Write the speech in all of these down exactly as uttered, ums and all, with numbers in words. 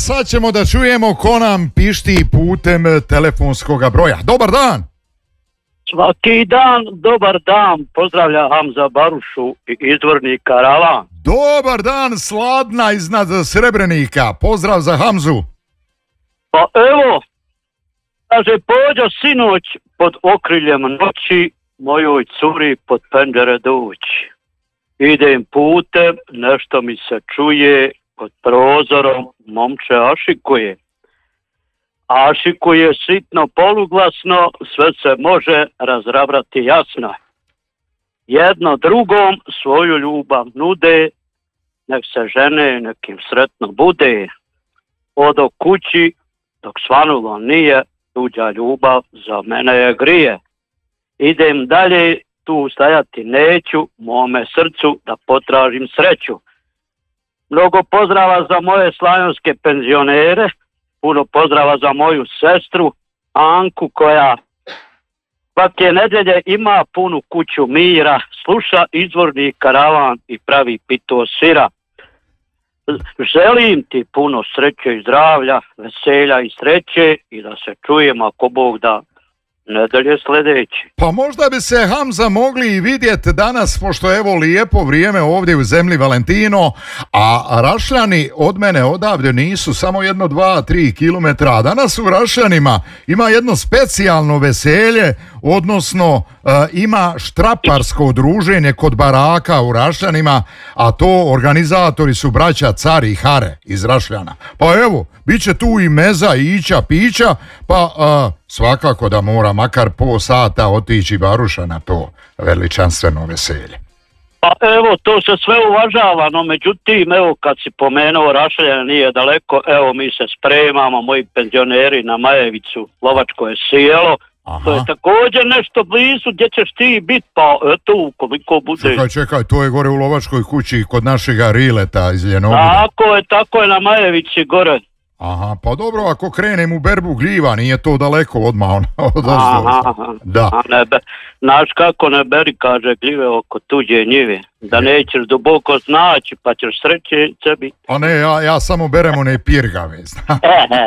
sad ćemo da čujemo ko nam pišti putem telefonskog broja. Dobar dan! Svaki dan, dobar dan, pozdravlja Hamza Barušu i izvorni karavan. Dobar dan, Sladna iznad Srebrenika, pozdrav za Hamzu. Pa evo, kaže, pođo sinoć pod okriljem noći, mojoj curi pod pendere doći. Idem putem, nešto mi se čuje, pod prozorom momče ašikuje. Ašikuje sitno poluglasno, sve se može razrabrati jasno. Jedno drugom svoju ljubav nude, nek se žene nekim sretno bude. Odo kući, dok svanulo nije, tuđa ljubav za mene je grije. Idem dalje, tu stajati neću, mome srcu da potražim sreću. Mnogo pozdrava za moje slajonske penzionere, puno pozdrava za moju sestru Anku koja svake nedelje ima punu kuću mira, sluša izvorni karavan i pravi pito sira. Želim ti puno sreće i zdravlja, veselja i sreće i da se čujemo ako Bog da nedelje sljedeći. Pa možda bi se, Hamza, mogli i vidjeti danas, pošto je evo lijepo vrijeme ovdje u zemlji Valentino, a Rašljani od mene odavde nisu samo jedno, dva, tri kilometra, a danas u Rašljanima ima jedno specijalno veselje, odnosno e, ima štraparsko druženje kod baraka u Rašljanima, a to organizatori su braća Car i Hare iz Rašljana. Pa evo, bit će tu i meza, i ića, pića, pa a, svakako da mora makar po sata otići Baruša na to veličanstveno veselje. Pa evo, to se sve uvažava, no međutim, evo kad si pomenuo Rašljane nije daleko, evo mi se spremamo, moji penzioneri na Majevicu, lovačko je sjelo. Aha. To je također nešto blizu gdje ćeš ti biti, pa eto ukoliko bude... Čekaj, čekaj, to je gore u lovačkoj kući kod našega Rileta iz Ljenobuda. Tako je, tako je na Majevici gore. Aha, pa dobro, ako krenem u berbu gljiva, nije to daleko odmah ono. Aha, da. A ne be, znaš kako ne beri, kaže, gljive oko tuđe njive, da nećeš duboko znaći, pa ćeš sreće sebi. A ne, ja, ja samo berem one pirgave, znam.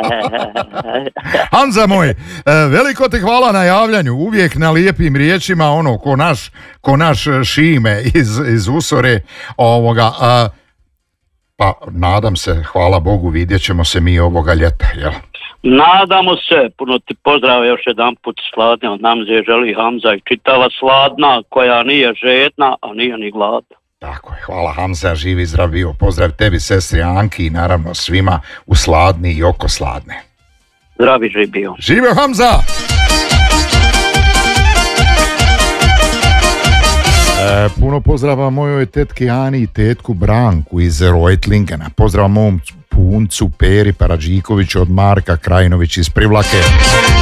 Hamza moj, veliko ti hvala na javljanju, uvijek na lijepim riječima, ono, ko naš, ko naš Šime iz, iz Usore, ovoga, a, pa nadam se, hvala Bogu, vidjet ćemo se mi ovoga ljeta, jel? Nadamo se, puno ti pozdrav još jedan put Sladne, od nam se želi Hamza i čitava Sladna koja nije žedna, a nije ni gladna. Tako je, hvala Hamza, živi zdrav bio, pozdrav tebi, sestri Anki i naravno svima u Sladni i oko Sladne. Zdravi živ bio. Živio Hamza! E, puno pozdrava mojoj tetki Ani i tetku Branku iz Reutlingena. Pozdrav mom puncu Peri Paradžikoviću od Marka Krajinović iz Privlake.